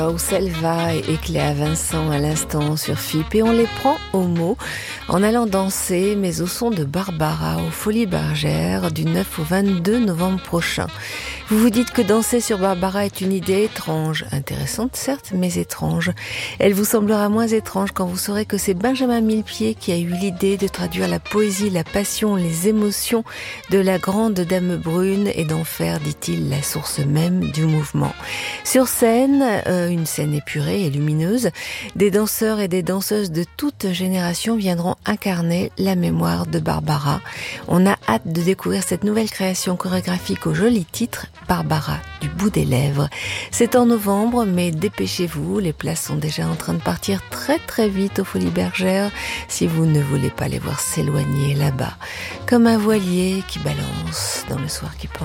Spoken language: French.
Selva et Cléa Vincent à l'instant sur FIP et on les prend au mot en allant danser mais au son de Barbara aux Folies Bergères du 9 au 22 novembre prochain. Vous vous dites que danser sur Barbara est une idée étrange, intéressante certes mais étrange. Elle vous semblera moins étrange quand vous saurez que c'est Benjamin Millepied qui a eu l'idée de traduire la poésie, la passion, les émotions de la grande dame brune et d'en faire, dit-il, la source même du mouvement. Sur scène, une scène épurée et lumineuse, des danseurs et des danseuses de toute génération viendront incarner la mémoire de Barbara. On a hâte de découvrir cette nouvelle création chorégraphique au joli titre, Barbara du bout des lèvres. C'est en novembre, mais dépêchez-vous, les places sont déjà en train de partir très très vite aux Folies Bergères si vous ne voulez pas les voir s'éloigner là-bas, comme un voilier qui balance dans le soir qui